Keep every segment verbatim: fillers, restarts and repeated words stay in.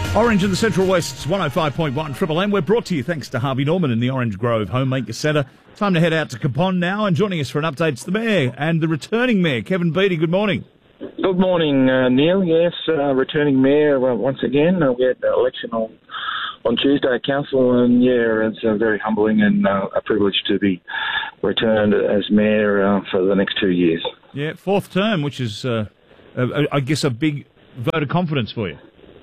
Orange in the Central West's one oh five point one Triple M. We're brought to you thanks to Harvey Norman in the Orange Grove Homemaker Centre. Time to head out to Capon now, and joining us for an update is the Mayor and the returning Mayor, Kevin Beattie. Good morning. Good morning, uh, Neil. Yes, uh, returning Mayor uh, once again. Uh, we had the election on, on Tuesday at Council, and yeah, it's uh, very humbling and uh, a privilege to be returned as Mayor uh, for the next two years. Yeah, fourth term, which is, uh, uh, I guess, a big vote of confidence for you.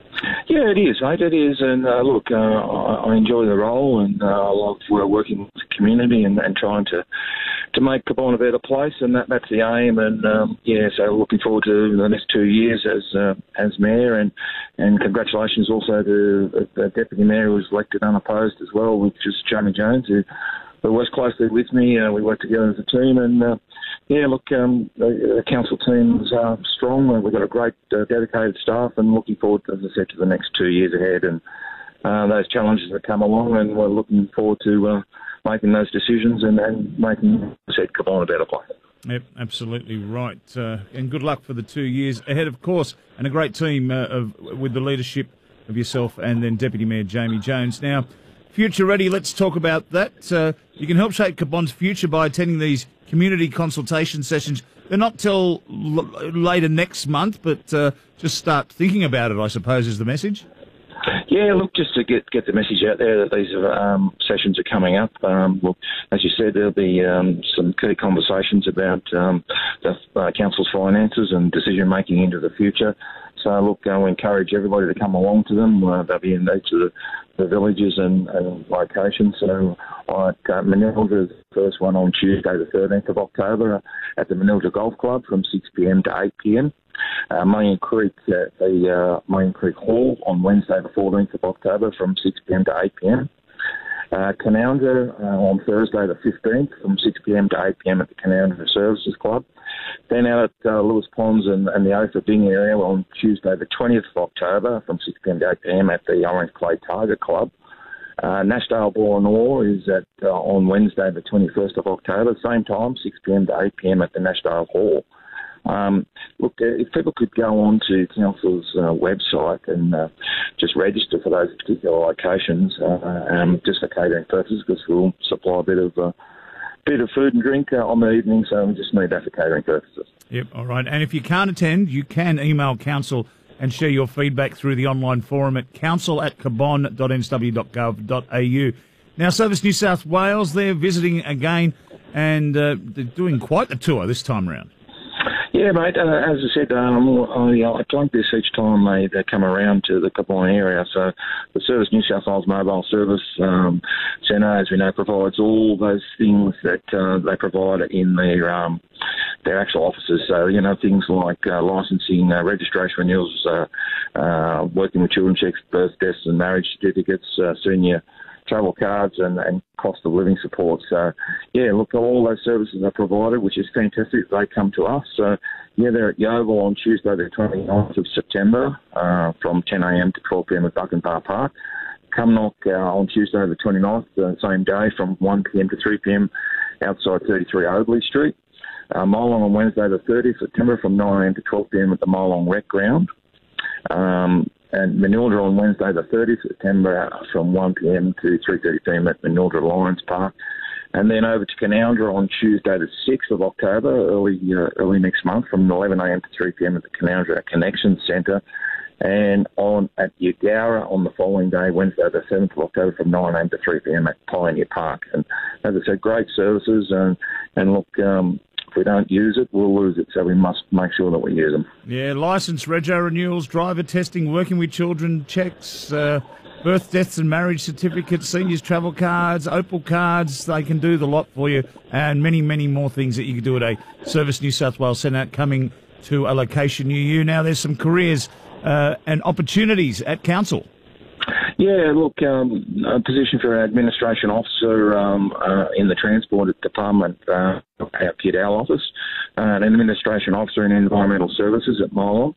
Yeah, it is, mate. It is, and uh, look, uh, I, I enjoy the role, and uh, I love uh, working with the community and, and trying to to make Capon a better place, and that, that's the aim. And um, yeah, so looking forward to the next two years as uh, as mayor, and and congratulations also to the, the deputy mayor who was elected unopposed as well, which is Jamie Jones, who, who works closely with me. Uh, we work together as a team, and. Uh, Yeah, look, um, the, the council team is uh, strong. We've got a great uh, dedicated staff, and looking forward, as I said, to the next two years ahead and uh, those challenges that come along, and we're looking forward to uh, making those decisions and, and making, as I said, Capon a better place. Yep, absolutely right. Uh, and good luck for the two years ahead, of course, and a great team uh, of, with the leadership of yourself and then Deputy Mayor Jamie Jones. Now, Future Ready, let's talk about that. Uh, you can help shape Capon's future by attending these community consultation sessions. They're not till l- later next month, but uh, just start thinking about it, I suppose, is the message. Yeah, look, just to get get the message out there that these um, sessions are coming up. Um, well, as you said, there'll be um, some key conversations about um, the uh, council's finances and decision making into the future. So, look, uh, we encourage everybody to come along to them. Uh, they'll be in each of the, the villages and, and locations. So, like uh, Manildra, the first one on Tuesday, the thirteenth of October, at the Manildra Golf Club from six p m to eight p m. Uh, Mayan Creek at the uh, Mayan Creek Hall on Wednesday, the fourteenth of October, from six p m to eight p m. Uh, Canoundra uh, on Thursday, the fifteenth, from six p m to eight p m at the Canoundra Services Club. Then out at uh, Lewis Ponds and, and the Ophir Ding area on Tuesday, the twentieth of October, from six p m to eight p m at the Orange Clay Target Club. Uh, Nashdale Boranor is at uh, on Wednesday, the twenty-first of October, same time, six p m to eight p m at the Nashdale Hall. Um, look, uh, if people could go on to Council's uh, website and uh, just register for those particular locations, uh, um, just for catering purposes, because we'll supply a bit of uh, bit of food and drink uh, on the evening, so we just need that for catering purposes. Yep, all right. And if you can't attend, you can email Council and share your feedback through the online forum at council at cabon dot n s w dot gov dot a u. Now, Service New South Wales, they're visiting again, and uh, they're doing quite the tour this time around. Yeah, mate, uh, as I said, um, I, I plug this each time they, they come around to the Capon area. So the Service New South Wales Mobile Service um, Centre, as we know, provides all those things that uh, they provide in their um, their actual offices. So, you know, things like uh, licensing, uh, registration renewals, uh, uh, working with children checks, birth, deaths and marriage certificates, uh, senior travel cards and, and cost of living support. So, yeah, look, all those services are provided, which is fantastic. They come to us. So, yeah, they're at Yeovil on Tuesday the twenty-ninth of September uh, from ten a m to twelve p m at Buckenbar Park. Cumnock uh, on Tuesday the twenty-ninth, the uh, same day, from one p m to three p m outside thirty-three Oakley Street. Uh, Molong on Wednesday the thirtieth of September from nine a m to twelve p m at the Molong Rec Ground. Um, and Manildra on Wednesday the thirtieth of September from one p m to three thirty p m at Manildra Lions Park. And then over to Canoundra on Tuesday the sixth of October, early uh, early next month, from eleven a m to three p m at the Canoundra Connection Centre. And on at Yagara on the following day, Wednesday the seventh of October, from nine a m to three p m at Pioneer Park. And as I said, great services, and, and look, um, if we don't use it, we'll lose it, so we must make sure that we use them. Yeah, licence, rego renewals, driver testing, working with children checks, uh, birth, deaths and marriage certificates, seniors travel cards, Opal cards. They can do the lot for you, and many, many more things that you can do at a Service New South Wales Centre coming to a location near you. Now, there's some careers uh, and opportunities at Council. Yeah, look, um, a position for an administration officer um, uh, in the Transport Department uh, at Kidal office, uh, an administration officer in environmental services at Molong,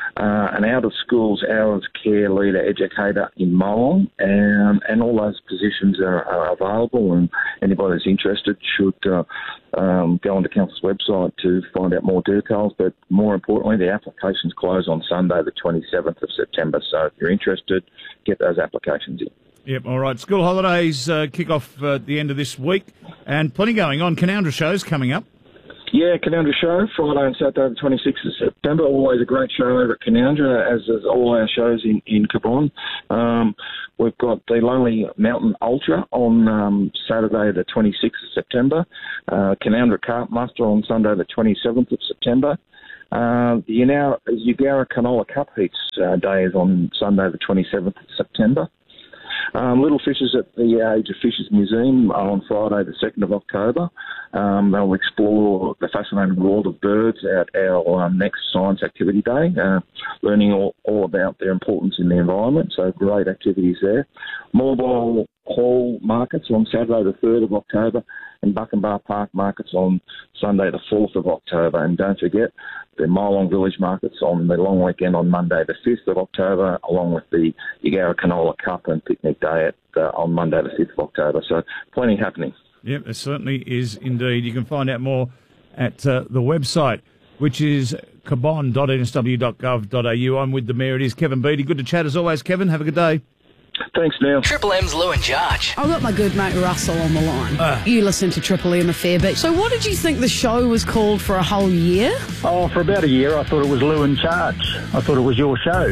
uh, an out-of-schools hours care leader educator in Molong, and, and all those positions are, are available, and anybody that's interested should uh, um, go onto Council's website to find out more details. But more importantly, the applications close on Sunday the twenty-seventh of September, so if you're interested, get those applications in. Yep, all right. School holidays uh, kick off uh, at the end of this week, and plenty going on. Canoundra shows coming up. Yeah, Canoundra show, Friday and Saturday the twenty-sixth of September. Always a great show over at Canoundra, as is all our shows in, in Cabon. Um, we've got the Lonely Mountain Ultra on um, Saturday the twenty-sixth of September. Uh, Canoundra Carp Muster on Sunday the twenty-seventh of September. Uh, the Eugowra Canola Cup Heats uh, day is on Sunday the twenty-seventh of September. Um, Little Fishes at the Age of Fishes Museum on Friday the second of October. Um, they'll explore the fascinating world of birds at our um, next Science Activity Day, uh, learning all, all about their importance in the environment, so great activities there. Mobile Hall Markets on Saturday the third of October, and Buckenbar Park Markets on Sunday the fourth of October. And don't forget, the Molong Village Markets on the long weekend on Monday the fifth of October, along with the Eugowra Canola Cup and Picnic Day at, uh, on Monday the fifth of October. So plenty happening. Yep, there certainly is indeed. You can find out more at uh, the website, which is cabon dot n s w dot gov dot a u. I'm with the Mayor. It is Kevin Beattie. Good to chat as always, Kevin. Have a good day. Thanks, Neil. Triple M's Lou and Jarge. I've got my good mate Russell on the line. Uh. You listen to Triple M a fair bit. So what did you think the show was called for a whole year? Oh, for about a year I thought it was Lou in Charge. I thought it was your show.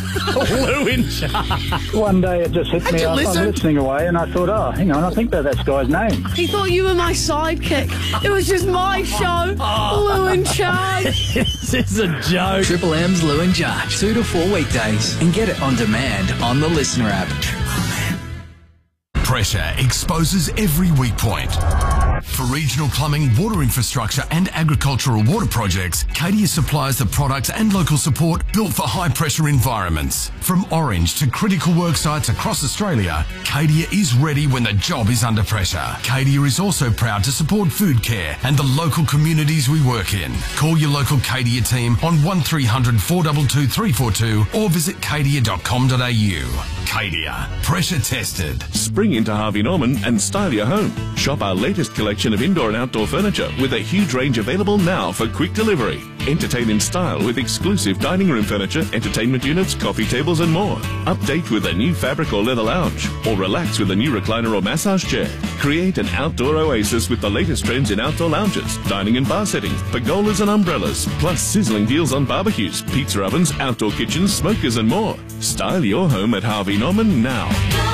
Lou in Charge. One day it just hit Had me. you I, listened? I'm listening away and I thought, oh, hang on, I think that that guy's name. He thought you were my sidekick. It was just my show. Lou in Charge. This is a joke. Triple M's Lou and Jarge. Two to four weekdays. And get it on demand on the Listener app. Pressure exposes every weak point. For regional plumbing, water infrastructure and agricultural water projects, Cadia supplies the products and local support built for high-pressure environments. From Orange to critical work sites across Australia, Cadia is ready when the job is under pressure. Cadia is also proud to support food care and the local communities we work in. Call your local Cadia team on one three hundred, four two two, three four two or visit cadia dot com dot a u. Cadia, pressure tested. Spring into Harvey Norman and style your home. Shop our latest collection of indoor and outdoor furniture with a huge range available now for quick delivery. Entertain in style with exclusive dining room furniture, entertainment units, coffee tables and more. Update with a new fabric or leather lounge, or relax with a new recliner or massage chair. Create an outdoor oasis with the latest trends in outdoor lounges, dining and bar settings, pergolas and umbrellas, plus sizzling deals on barbecues, pizza ovens, outdoor kitchens, smokers and more. Style your home at Harvey Norman now.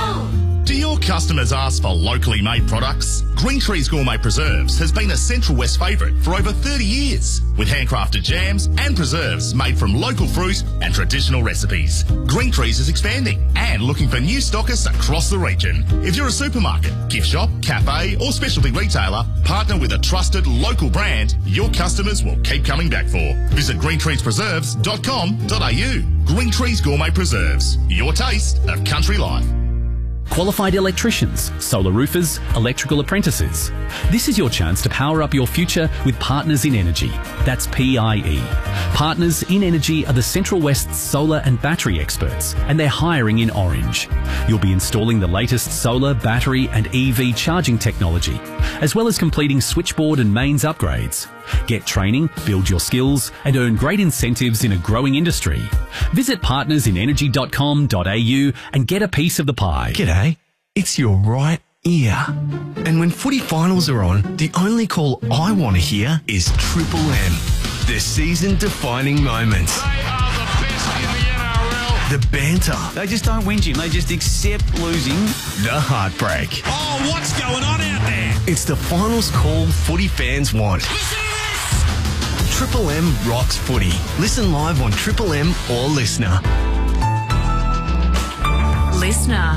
Do your customers ask for locally made products? Green Trees Gourmet Preserves has been a Central West favourite for over thirty years, with handcrafted jams and preserves made from local fruit and traditional recipes. Green Trees is expanding and looking for new stockists across the region. If you're a supermarket, gift shop, cafe or specialty retailer, partner with a trusted local brand your customers will keep coming back for. Visit green trees preserves dot com dot a u. Green Trees Gourmet Preserves, your taste of country life. Qualified electricians, solar roofers, electrical apprentices. This is your chance to power up your future with Partners in Energy. That's P I E. Partners in Energy are the Central West's solar and battery experts, and they're hiring in Orange. You'll be installing the latest solar, battery and E V charging technology, as well as completing switchboard and mains upgrades. Get training, build your skills, and earn great incentives in a growing industry. Visit partners in energy dot com dot a u and get a piece of the pie. G'day, it's your right ear. And when footy finals are on, the only call I want to hear is Triple M. The season-defining moments. They are the best in the N R L. The banter. They just don't whinge him. They just accept losing. The heartbreak. Oh, what's going on out there? It's the finals call footy fans want. Listen to this! Triple M rocks footy. Listen live on Triple M or Listener. Listener.